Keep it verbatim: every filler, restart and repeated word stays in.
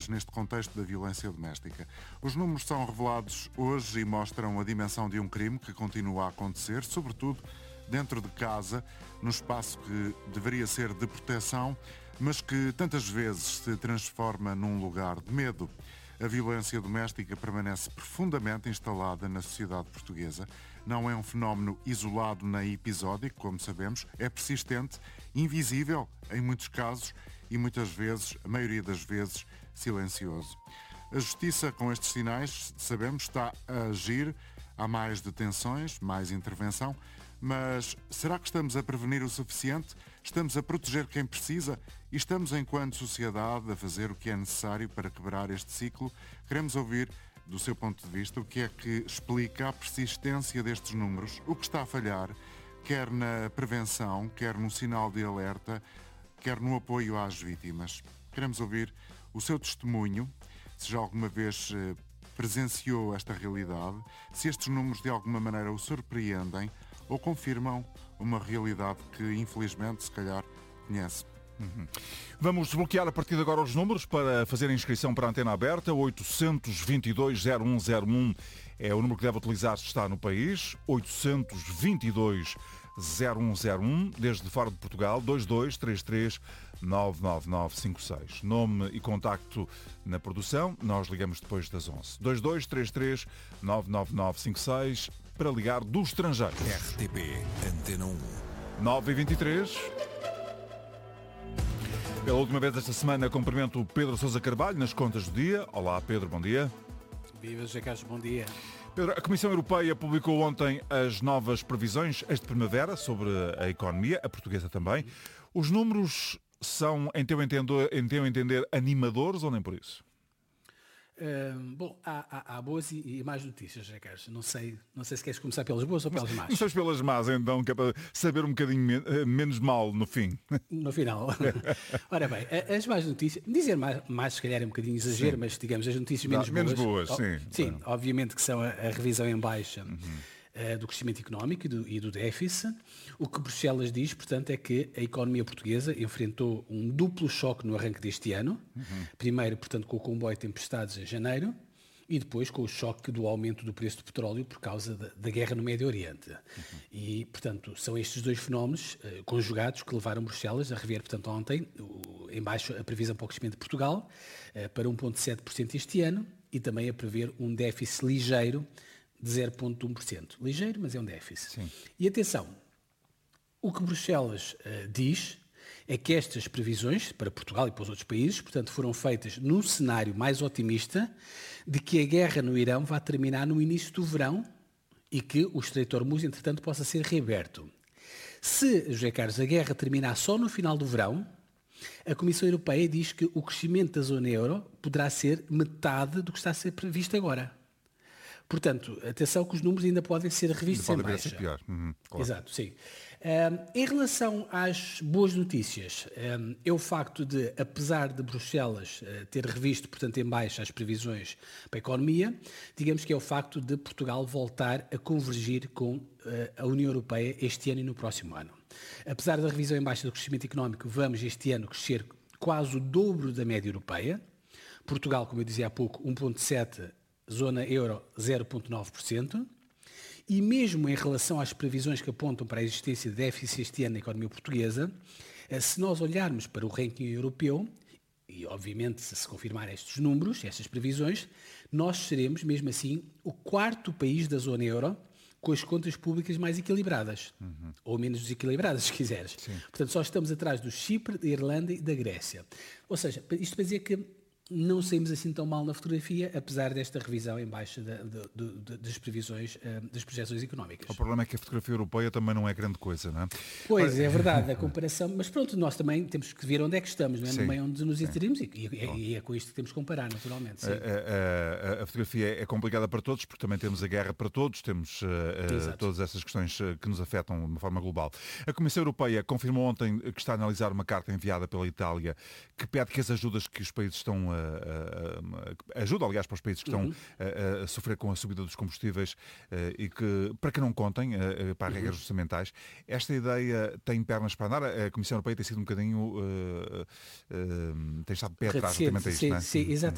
sociais neste contexto da violência doméstica. Os números são revelados hoje e mostram a dimensão de um crime que continua a acontecer, sobretudo dentro de casa, no espaço que deveria ser de proteção, mas que tantas vezes se transforma num lugar de medo. A violência doméstica permanece profundamente instalada na sociedade portuguesa. Não é um fenómeno isolado nem episódico, como sabemos, é persistente, invisível em muitos casos e muitas vezes, a maioria das vezes, silencioso. A Justiça, com estes sinais, sabemos, está a agir. Há mais detenções, mais intervenção, mas será que estamos a prevenir o suficiente? Estamos a proteger quem precisa? E estamos, enquanto sociedade, a fazer o que é necessário para quebrar este ciclo? Queremos ouvir, do seu ponto de vista, o que é que explica a persistência destes números, o que está a falhar, quer na prevenção, quer no sinal de alerta, quer no apoio às vítimas. Queremos ouvir o seu testemunho, se já alguma vez presenciou esta realidade, se estes números de alguma maneira o surpreendem ou confirmam uma realidade que, infelizmente, se calhar, conhece. Uhum. Vamos desbloquear a partir de agora os números para fazer a inscrição para a antena aberta. oitocentos e vinte e dois, zero um zero um é o número que deve utilizar se está no país. oitocentos e vinte e dois, zero um zero um, desde fora de Portugal, dois dois três três nove nove nove cinco seis. Nome e contacto na produção, nós ligamos depois das onze. dois dois três três nove nove nove cinco seis para ligar do estrangeiro. R T P Antena um. nove e vinte e três. Pela última vez esta semana cumprimento o Pedro Sousa Carvalho nas contas do dia. Olá Pedro, bom dia. Viva, José Carlos, bom dia. Pedro, a Comissão Europeia publicou ontem as novas previsões esta primavera sobre a economia, a portuguesa também. Os números são, em teu entender, em teu entender animadores ou nem por isso? Uh, bom, há, há, há boas e, e más notícias, José Carlos. Não sei, não sei se queres começar pelas boas ou pelas más. Começamos pelas más, então, que é para saber um bocadinho men menos mal no fim. No final. Ora bem, as más notícias, dizer mais, mais se calhar é um bocadinho exagero, sim, mas digamos as notícias menos, menos boas. boas, sim. Sim, bom, obviamente que são a, a revisão em baixa. Uhum. Do crescimento económico e do, e do déficit. O que Bruxelas diz, portanto, é que a economia portuguesa enfrentou um duplo choque no arranque deste ano. Uhum. Primeiro, portanto, com o comboio de tempestades em janeiro e depois com o choque do aumento do preço do petróleo por causa da, da guerra no Médio Oriente. Uhum. E, portanto, são estes dois fenómenos uh, conjugados que levaram Bruxelas a rever, portanto, ontem, o, em baixo, a previsão para o crescimento de Portugal uh, para um vírgula sete por cento este ano e também a prever um déficit ligeiro de zero vírgula um por cento. Ligeiro, mas é um déficit. Sim. E atenção, o que Bruxelas uh, diz é que estas previsões para Portugal e para os outros países, portanto, foram feitas num cenário mais otimista de que a guerra no Irão vai terminar no início do verão e que o Estreito de Hormuz, entretanto, possa ser reaberto. Se, José Carlos, a guerra terminar só no final do verão, a Comissão Europeia diz que o crescimento da zona euro poderá ser metade do que está a ser previsto agora. Portanto, atenção que os números ainda podem ser revistos ainda em baixa. Ser pior. Uhum, claro. Exato, sim. Um, em relação às boas notícias, um, é o facto de, apesar de Bruxelas uh, ter revisto, portanto, em baixa as previsões para a economia, digamos que é o facto de Portugal voltar a convergir com uh, a União Europeia este ano e no próximo ano. Apesar da revisão em baixa do crescimento económico, vamos este ano crescer quase o dobro da média europeia. Portugal, como eu dizia há pouco, um vírgula sete por cento. Zona euro zero vírgula nove por cento, e mesmo em relação às previsões que apontam para a existência de déficit este ano na economia portuguesa, se nós olharmos para o ranking europeu, e obviamente se se confirmar estes números, estas previsões, nós seremos mesmo assim o quarto país da zona euro com as contas públicas mais equilibradas, uhum, ou menos desequilibradas, se quiseres. Sim. Portanto, só estamos atrás do Chipre, da Irlanda e da Grécia. Ou seja, isto para dizer que não saímos assim tão mal na fotografia, apesar desta revisão em baixa da, da, da, das previsões, das projeções económicas. O problema é que a fotografia europeia também não é grande coisa, não é? Pois, é verdade, a comparação, mas pronto, nós também temos que ver onde é que estamos, não é? Sim, no meio onde nos inserimos, e, e, Bom. e é com isto que temos que comparar, naturalmente. Sim. A, a, a fotografia é complicada para todos, porque também temos a guerra para todos, temos uh, todas essas questões que nos afetam de uma forma global. A Comissão Europeia confirmou ontem que está a analisar uma carta enviada pela Itália que pede que as ajudas que os países estão a ajuda, aliás, para os países que Uhum. estão a, a sofrer com a subida dos combustíveis e que, para que não contem, para regras Uhum. orçamentais. Esta ideia tem pernas para andar? A Comissão Europeia tem sido um bocadinho uh, uh, tem estado de pé atrás relativamente a isto, sim, não é? sim, exatamente.